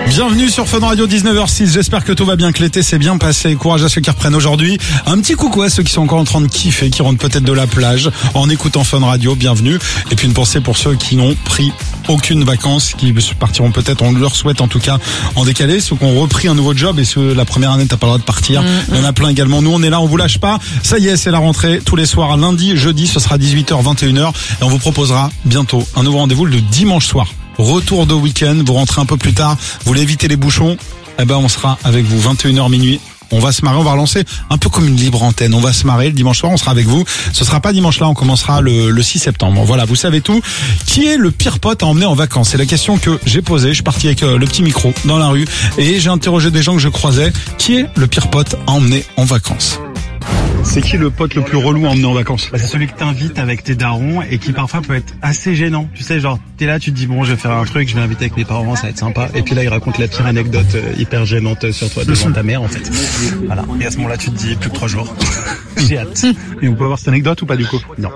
Bienvenue sur Fun Radio 19h06, j'espère que tout va bien, que l'été s'est bien passé. Courage à ceux qui reprennent aujourd'hui. Un petit coucou à ceux qui sont encore en train de kiffer, qui rentrent peut-être de la plage en écoutant Fun Radio, bienvenue. Et puis une pensée pour ceux qui n'ont pris aucune vacances, qui partiront peut-être, on leur souhaite en tout cas, en décalé. Ceux qui ont repris un nouveau job et ceux, la première année, t'as pas le droit de partir. Il y en a plein également. Nous, on est là, on vous lâche pas. Ça y est, c'est la rentrée. Tous les soirs, lundi, jeudi, ce sera 18h, 21h. Et on vous proposera bientôt un nouveau rendez-vous le dimanche soir. Retour de week-end, vous rentrez un peu plus tard, vous voulez éviter les bouchons, eh ben on sera avec vous 21h minuit. On va se marrer, on va relancer un peu comme une libre antenne. On va se marrer le dimanche soir, on sera avec vous. Ce sera pas dimanche là, on commencera le 6 septembre. Voilà, vous savez tout. Qui est le pire pote à emmener en vacances? C'est la question que j'ai posée. Je suis parti avec le petit micro dans la rue et j'ai interrogé des gens que je croisais. Qui est le pire pote à emmener en vacances? C'est qui le pote le plus relou à emmener en vacances? C'est celui que t'invites avec tes darons et qui parfois peut être assez gênant. Tu sais, genre, t'es là, tu te dis bon, je vais faire un truc, je vais inviter avec mes parents, ça va être sympa. Et puis là, il raconte la pire anecdote hyper gênante sur toi devant ta mère, en fait. Voilà. Et à ce moment-là, tu te dis plus que 3 jours. J'ai hâte. Et on peut avoir cette anecdote ou pas du coup? Non.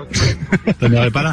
Ta mère est pas là?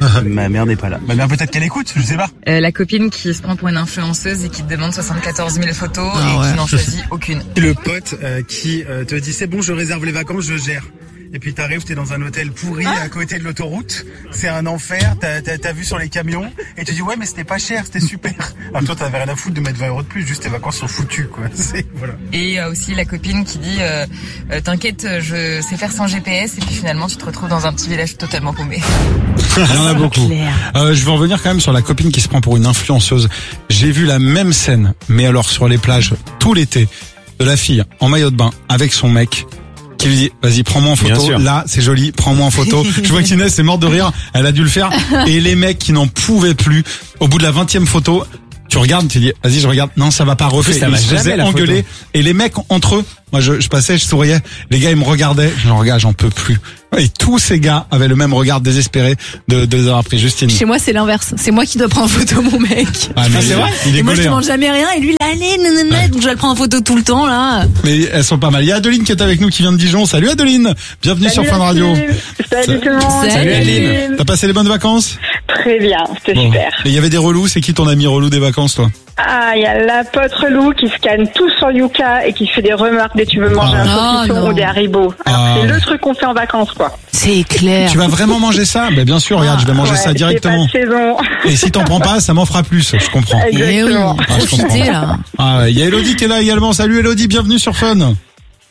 Ma mère n'est pas là. Ma mère peut-être qu'elle écoute, je sais pas. La copine qui se prend pour une influenceuse et qui te demande 74 000 photos et qui n'en choisit aucune. Le pote qui te dit c'est bon, je réserve les vacances, je gère. Et puis t'arrives, t'es dans un hôtel pourri à côté de l'autoroute, c'est un enfer, t'as vu sur les camions, et tu dis ouais mais c'était pas cher, c'était super. Alors toi t'avais rien à foutre de mettre 20 € de plus, juste tes vacances sont foutues quoi. Voilà. Et aussi la copine qui dit t'inquiète, je sais faire sans GPS, et puis finalement tu te retrouves dans un petit village totalement paumé. Il y en a beaucoup. Je vais revenir quand même sur la copine qui se prend pour une influenceuse. J'ai vu la même scène, mais alors sur les plages tout l'été, de la fille en maillot de bain avec son mec qui lui dit vas-y prends-moi en photo, là c'est joli, prends-moi en photo. Je vois qu'Inès est morte de rire, elle a dû le faire. Et les mecs qui n'en pouvaient plus, au bout de la 20e photo, tu regardes, tu dis vas-y je regarde, non ça va pas, refait. Ça se faisait engueuler. Et les mecs entre eux, moi je passais, je souriais, les gars ils me regardaient, j'en peux plus. Et tous ces gars avaient le même regard désespéré de les avoir pris. Justine. Chez moi c'est l'inverse, c'est moi qui dois prendre en photo mon mec. Ah mais c'est vrai. Et moi je demande jamais rien et lui là allez nanana, donc je le prends en photo tout le temps là. Mais elles sont pas mal. Il y a Adeline qui est avec nous, qui vient de Dijon. Salut Adeline, bienvenue sur Fun Radio. Salut tout le monde. Salut Adeline. T'as passé les bonnes vacances? Très bien, c'était super. Et il y avait des relous, c'est qui ton ami relou des vacances toi? Ah, il y a la pote relou qui scanne tout sur Yuka et qui fait des remarques dès que tu veux manger un saucisson ou des Haribo. Alors c'est le truc qu'on fait en vacances quoi. C'est clair. Tu vas vraiment manger ça? Ben bien sûr, regarde, je vais manger ça directement. C'est pas de saison. Et si t'en prends pas, ça m'en fera plus, je comprends. Exactement. Profitez là. Ah, il y a Elodie qui est là également. Salut Elodie, bienvenue sur Fun. Salut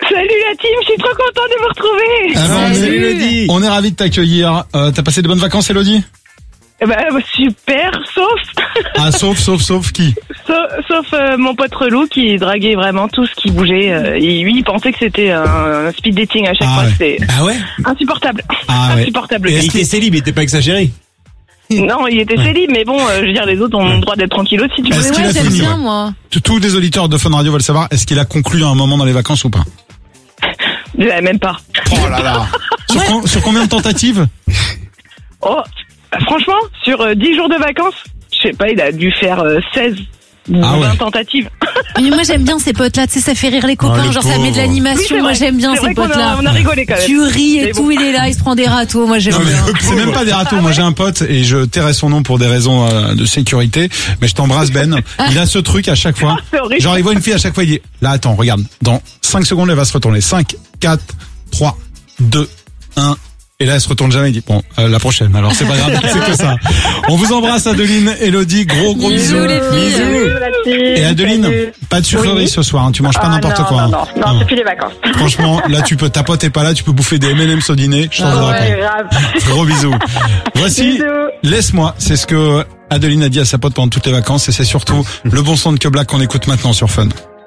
la team, je suis trop content de vous retrouver. Salut Elodie. On est ravis de t'accueillir. T'as passé de bonnes vacances Elodie? Super, sauf qui? Sauf mon pote relou qui draguait vraiment tout ce qui bougeait. Et lui, il pensait que c'était un speed dating à chaque fois. C'était insupportable. Insupportable. Et il était célib, il était pas avec sa chérie? Non, il était célib, mais bon, je veux dire, les autres ont le droit d'être tranquilles aussi. Tu est-ce qu'il a j'aime fini, bien moi. Tous les auditeurs de Fun Radio veulent savoir, est-ce qu'il a conclu à un moment dans les vacances ou pas? Même pas. Oh là là. Sur combien de tentatives? Franchement, sur 10 jours de vacances, je sais pas, il a dû faire 16 ou 20 tentatives. Mais moi j'aime bien ces potes là, tu sais, ça fait rire les copains, genre ça met de l'animation. Oui, moi j'aime bien ces potes là. On a rigolé quand même. Tu ris et tout, il est là, il se prend des râteaux, moi j'aime bien. C'est même pas des râteaux, moi j'ai un pote et je tairai son nom pour des raisons de sécurité, mais je t'embrasse Ben. Il a ce truc à chaque fois. Genre il voit une fille à chaque fois, il dit là attends, regarde, dans 5 secondes elle va se retourner. 5, 4, 3, 2, 1. Et là, elle se retourne jamais, il dit, bon, la prochaine, alors c'est pas grave, c'est que ça. On vous embrasse, Adeline, Elodie, gros bisous. Bisous les filles. Et Adeline, pas de sucrerie ce soir, hein, tu manges pas n'importe quoi. Non, c'est plus les vacances. Franchement, là, ta pote est pas là, tu peux bouffer des M&M's au dîner, je t'en voudrais pas. Gros bisous. Voici, Laisse-moi, c'est ce que Adeline a dit à sa pote pendant toutes les vacances, et c'est surtout le bon son de Que Black qu'on écoute maintenant sur Fun.